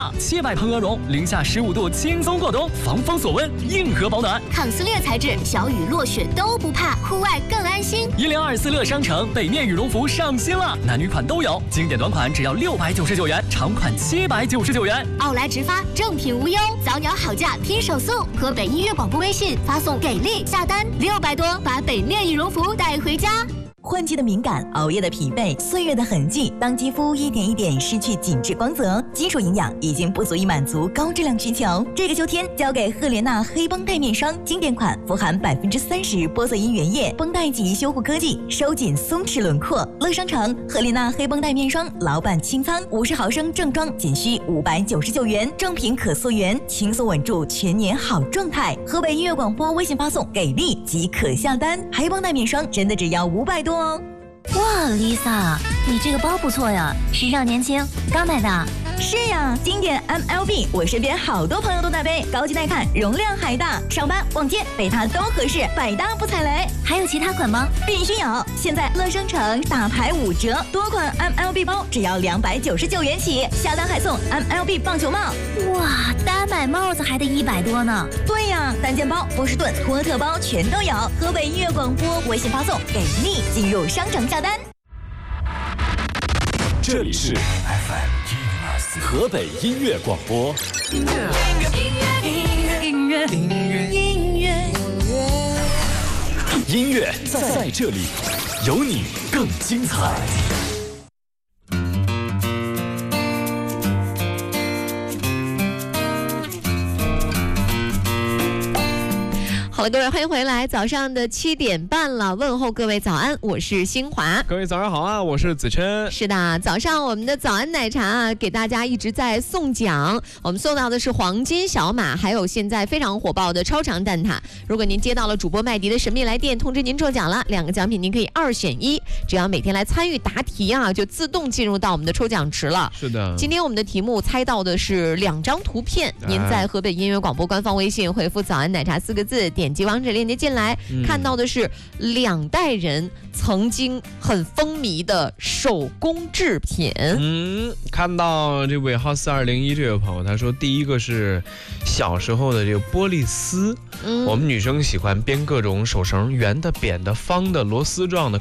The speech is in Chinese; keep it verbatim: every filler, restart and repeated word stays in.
切百喷鹅绒，零下十五度轻松过冬，防风锁温，硬核保暖。 抗撕裂材质，小雨落雪都不怕，户外更安心。 一零二四乐商城北面羽绒服上新了，男女款都有，经典短款只要六百九十九元，长款七百九十九元。 奥莱直发，正品无忧，早鸟好价拼手速。河北音乐广播微信发送给力下单六百多，把北面羽绒服带回家。 换季的敏感，熬夜的疲惫，岁月的痕迹，当肌肤一点一点失去紧致光泽，基础营养已经不足以满足高质量需求。这个秋天，交给赫莲娜黑绷带面霜，经典款，富含百分之三十玻色因原液，绷带级修护科技，收紧松弛轮廓。乐商城赫莲娜黑绷带面霜，老板清仓，五十毫升正装仅需五百九十九元，正品可溯源，轻松稳住全年好状态。河北音乐广播微信发送给力即可下单，黑绷带面霜真的只要五百多。 哇 ，Lisa， 你这个包不错呀，时尚年轻，刚买的。 是呀，经典 M L B， 我身边好多朋友都在背，高级耐看，容量还大，上班逛街背它都合适，百搭不踩雷。 还有其他款吗？ 必须有！现在乐商城大牌五折，多款 M L B 包只要两百九十九元起，下单还送 M L B 棒球帽。 哇，单买帽子还得一百多呢。 对呀，单件包、波士顿、托特包全都有。河北音乐广播微信发送给力，进入商城下单。 这里是 F M 一零二四河北音乐广播。音乐，音乐，音乐，音乐，音乐，音乐，音乐在这里，有你更精彩。 好了，各位欢迎回来，早上的七点半了，问候各位早安，我是新华。 各位早上好啊，我是子琛。 是的，早上我们的早安奶茶啊，给大家一直在送奖，我们送到的是黄金小马，还有现在非常火爆的超长蛋挞。如果您接到了主播麦迪的神秘来电，通知您中奖了，两个奖品您可以二选一，只要每天来参与答题啊，就自动进入到我们的抽奖池了。 是的， 今天我们的题目猜到的是两张图片，您在河北音乐广播官方微信回复早安奶茶四个字，点击网址链接进来，嗯、看到的是两代人曾经很风靡的手工制品。 嗯，看到这尾号四二零一这位朋友，他说第一个是小时候的这个玻璃丝，嗯、我们女生喜欢编各种手绳，圆的、扁的、方的、螺丝状的。